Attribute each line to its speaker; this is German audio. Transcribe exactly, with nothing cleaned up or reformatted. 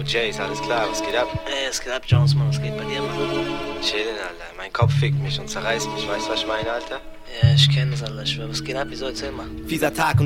Speaker 1: Jace, alles klar, was geht ab?
Speaker 2: Ey, es geht ab, Jones, Mann, was geht bei dir, Mann?
Speaker 1: Chillen, Alter. Mein Kopf fickt mich und zerreißt mich, weißt du, was ich meine, Alter?
Speaker 2: Ja, ich kenn's, Alter. Ich schwör, was geht ab? Wieso, erzähl mal.
Speaker 3: Fieser Tag und